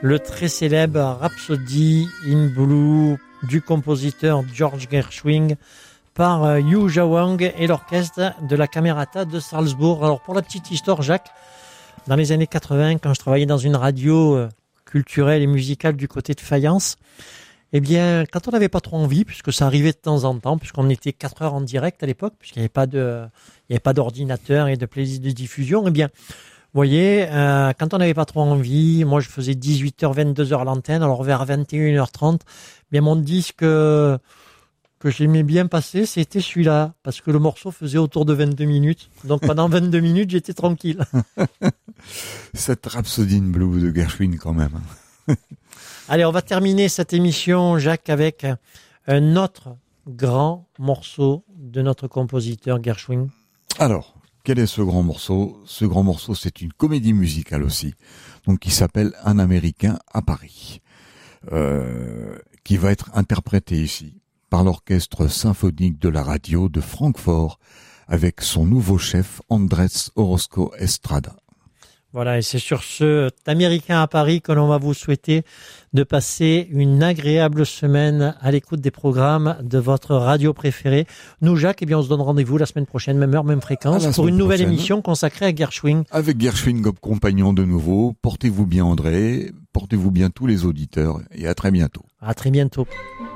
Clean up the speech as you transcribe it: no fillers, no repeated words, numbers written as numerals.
le très célèbre Rhapsody in Blue du compositeur George Gershwin par Yu Jawang et l'orchestre de la Camerata de Salzbourg. Alors pour la petite histoire, Jacques, dans les années 80, quand je travaillais dans une radio culturelle et musicale du côté de Fayence, eh bien, quand on n'avait pas trop envie, puisque ça arrivait de temps en temps, puisqu'on était 4 heures en direct à l'époque, puisqu'il n'y avait pas d'ordinateur et de playlist de diffusion, eh bien, vous voyez, quand on n'avait pas trop envie, moi je faisais 18h, 22h à l'antenne, alors vers 21h30, bien mon disque que j'aimais bien passer, c'était celui-là, parce que le morceau faisait autour de 22 minutes. Donc pendant 22 minutes, j'étais tranquille. Cette Rhapsody in Blue de Gershwin quand même. Allez, on va terminer cette émission, Jacques, avec un autre grand morceau de notre compositeur Gershwin. Alors, quel est ce grand morceau ? Ce grand morceau, c'est une comédie musicale aussi, donc qui s'appelle Un Américain à Paris, qui va être interprété ici par l'orchestre symphonique de la radio de Francfort avec son nouveau chef Andrés Orozco Estrada. Voilà, et c'est sur cet Américain à Paris que l'on va vous souhaiter de passer une agréable semaine à l'écoute des programmes de votre radio préférée. Nous, Jacques, eh bien, on se donne rendez-vous la semaine prochaine, même heure, même fréquence, pour une nouvelle émission consacrée à Gershwin. Avec Gershwin comme compagnon de nouveau. Portez-vous bien, André. Portez-vous bien tous les auditeurs et à très bientôt. À très bientôt.